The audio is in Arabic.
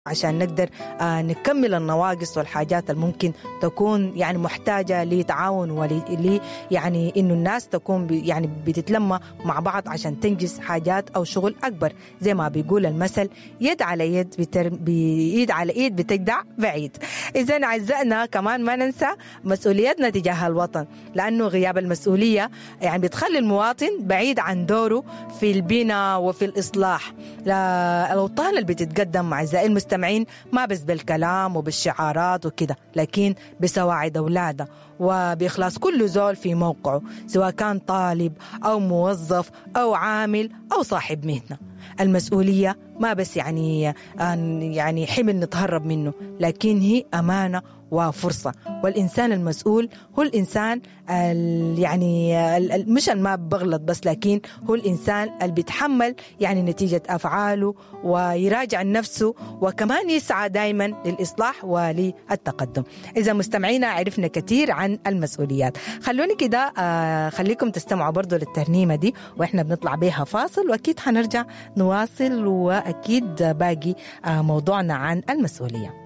عشان نقدر نكمل النواقص والحاجات الممكن تكون يعني محتاجة لتعاون يعني إنه الناس تكون يعني بتتلمى مع بعض عشان تنجز حاجات أو شغل أكبر. زي ما بيقول المثل يد على يد بيد على إيد بتجدع بعيد. إذن أعزائنا كمان ما ننسى مسؤوليتنا تجاه الوطن، لأنه غياب المسؤولية يعني بتخلي المواطن بعيد عن دوره في البناء وفي الإصلاح. الأوطان اللي بتتقدم أعزائي المستمعين ما بس بالكلام وبالشعارات وكده، لكن بسواعد أولادها وبإخلاص كل زول في موقعه، سواء كان طالب أو موظف أو عامل أو صاحب مهنة. المسؤولية ما بس يعني حمل نتهرب منه، لكن هي أمانة وفرصة. والإنسان المسؤول هو الإنسان مش ما بغلط بس، لكن هو الإنسان اللي بيتحمل يعني نتيجة أفعاله ويراجع نفسه، وكمان يسعى دايما للإصلاح وللتقدم. إذا مستمعينا عرفنا كثير عن المسؤوليات، خلوني كده خليكم تستمعوا برضو للترنيمة دي وإحنا بنطلع بيها فاصل، وأكيد حنرجع نواصل وأكيد باقي موضوعنا عن المسؤولية.